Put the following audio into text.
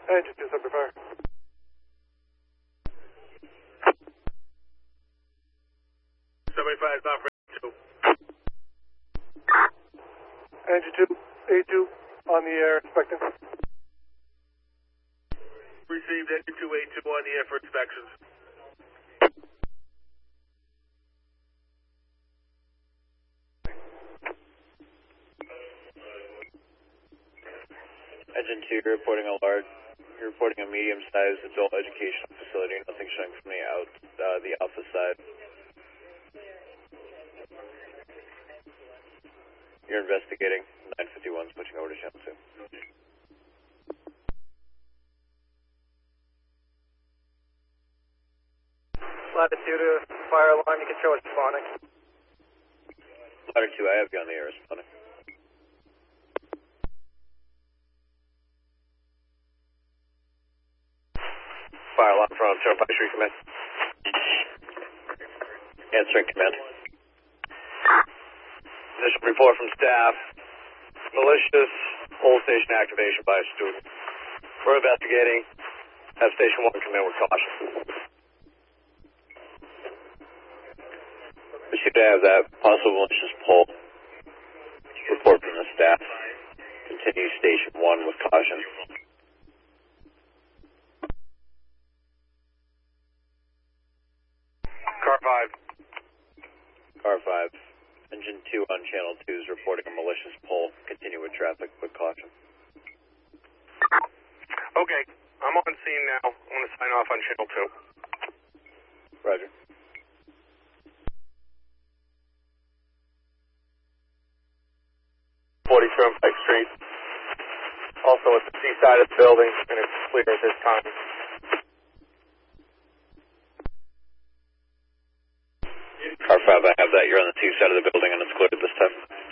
Engine 2, subject fire. Is off for 2. Engine 2, A2, on the air, inspecting. Received engine 2, A2 on the air for inspections. Engine 2, you're reporting a large, you're reporting a medium-sized adult educational facility, nothing showing from the alpha side. You're investigating, 951, switching over to channel 2. Latitude, fire alarm, you can show us phonic. Ladder 2, I have you on the air, responding. Fire alarm from Turnpike Street Command. Answering command. Initial report from staff. Malicious whole station activation by a student. We're investigating. Have Station 1 come in with caution. We should have that possible malicious pull. Report from the staff. Continue Station 1 with caution. Car 5. Car 5. Engine 2 on channel 2 is reporting a malicious pull. Continue with traffic with caution. Okay, I'm on scene now. I'm going to sign off on channel 2. Roger. Turnpike Street. Also at the seaside of the building, and it's clear at this time. Car 5, I have that. You're on the 2 side of the building and it's clear at this time.